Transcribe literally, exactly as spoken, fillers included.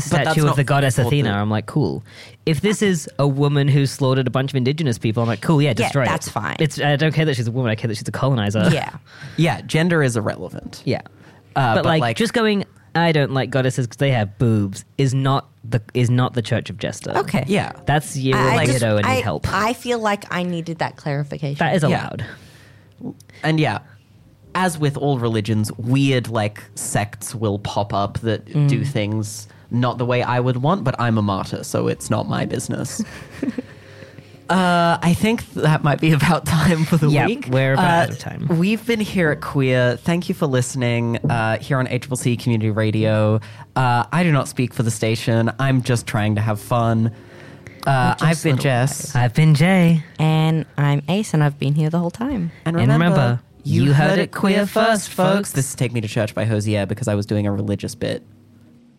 statue of not the goddess for Athena. the- I'm like, cool. If this is a woman who slaughtered a bunch of indigenous people, I'm like, cool, yeah, destroy that's it. fine. It's I don't care that she's a woman. I care that she's a colonizer. Yeah. Yeah, gender is irrelevant. yeah. Uh, but, but, like, like- just going, I don't like goddesses because they have boobs is not the is not the Church of Jester. Okay. Yeah. That's you I, like I just, weirdo and I, need help. I feel like I needed that clarification. That is Yeah. allowed. And yeah, as with all religions, weird like sects will pop up that Mm. do things not the way I would want, but I'm a martyr, so it's not my business. uh, I think that might be about time for the Yep, week. we're about Uh, out of time. We've been here at Queer. Thank you for listening uh, here on A C C C Community Radio. Uh, I do not speak for the station. I'm just trying to have fun. Uh, just I've been little Jess. I've been Jay. And I'm Ace, and I've been here the whole time. And And remember, remember, you, you heard, heard it it queer queer first, first, folks. folks. This is Take Me to Church by Hosier because I was doing a religious bit.